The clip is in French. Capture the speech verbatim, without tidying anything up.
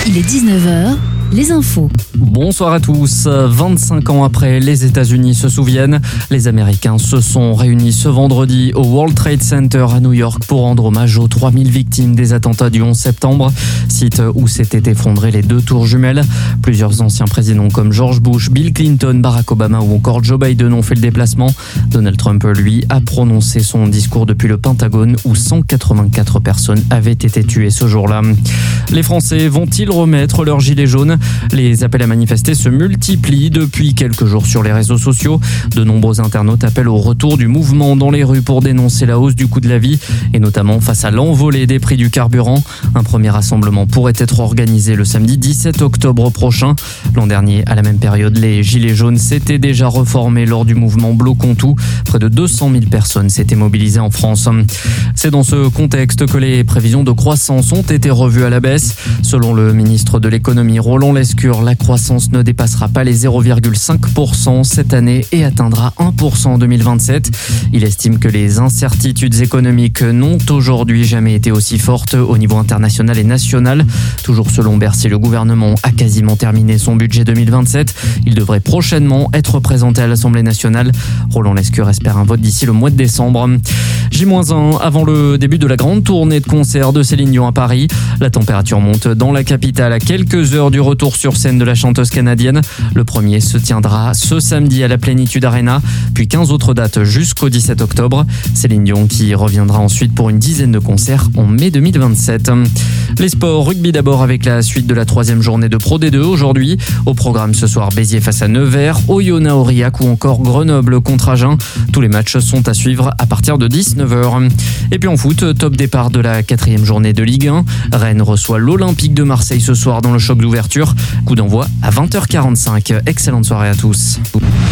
Il est dix-neuf heures, les infos. Bonsoir à tous. vingt-cinq ans après, les États-Unis se souviennent. Les Américains se sont réunis ce vendredi au World Trade Center à New York pour rendre hommage aux trois mille victimes des attentats du onze septembre, site où s'étaient effondrées les deux tours jumelles. Plusieurs anciens présidents comme George Bush, Bill Clinton, Barack Obama ou encore Joe Biden ont fait le déplacement. Donald Trump, lui, a prononcé son discours depuis le Pentagone où cent quatre-vingt-quatre personnes avaient été tuées ce jour-là. Les Français vont-ils remettre leur gilet jaune ? Les appels à manifester se multiplient depuis quelques jours sur les réseaux sociaux. De nombreux internautes appellent au retour du mouvement dans les rues pour dénoncer la hausse du coût de la vie et notamment face à l'envolée des prix du carburant. Un premier rassemblement pourrait être organisé le samedi dix-sept octobre prochain. L'an dernier, à la même période, les Gilets jaunes s'étaient déjà reformés lors du mouvement Bloquons tout. Près de deux cent mille personnes s'étaient mobilisées en France. C'est dans ce contexte que les prévisions de croissance ont été revues à la baisse. Selon le ministre de l'économie Roland Lescure, la croissance ne dépassera pas les zéro virgule cinq pour cent cette année et atteindra un pour cent en deux mille vingt-sept. Il estime que les incertitudes économiques n'ont aujourd'hui jamais été aussi fortes au niveau international et national. Toujours selon Bercy, le gouvernement a quasiment terminé son budget deux mille vingt-sept. Il devrait prochainement être présenté à l'Assemblée nationale. Roland Lescure espère un vote d'ici le mois de décembre. J moins un avant le début de la grande tournée de concerts de Céline Dion à Paris. La température monte dans la capitale à quelques heures du retour sur scène de la chanteuse canadienne. Le premier se tiendra ce samedi à la Plénitude Arena, puis quinze autres dates jusqu'au dix-sept octobre. Céline Dion qui reviendra ensuite pour une dizaine de concerts en mai deux mille vingt-sept. Les sports, rugby d'abord avec la suite de la troisième journée de Pro D deux aujourd'hui. Au programme ce soir, Béziers face à Nevers, Oyonnax Aurillac ou encore Grenoble contre Agen. Tous les matchs sont à suivre à partir de dix-neuf heures. Et puis en foot, top départ de la quatrième journée de Ligue un. Rennes reçoit l'Olympique de Marseille ce soir dans le choc d'ouverture. Coup d'envoi à vingt heures quarante-cinq. Excellente soirée à tous.